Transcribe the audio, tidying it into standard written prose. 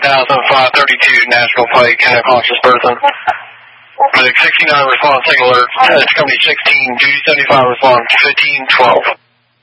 532 National Pike, unconscious person. Medic 69 response, single alert. It's company 16, duty 75 response, 1512.